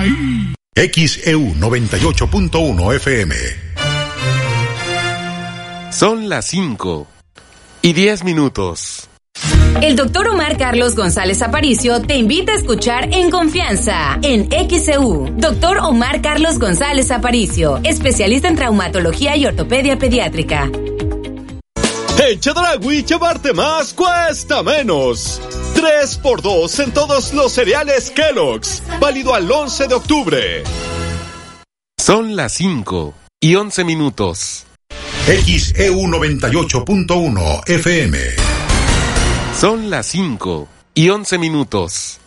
ahí. XEU 98.1 FM. Son las 5:10. El doctor Omar Carlos González Aparicio te invita a escuchar En Confianza, en XEU. Doctor Omar Carlos González Aparicio, especialista en traumatología y ortopedia pediátrica. En Chedraui, llevarte más cuesta menos. 3x2 en todos los cereales Kellogg's. Válido al 11 de octubre. Son las 5:11. XEU 98.1 FM. Son las 5:11.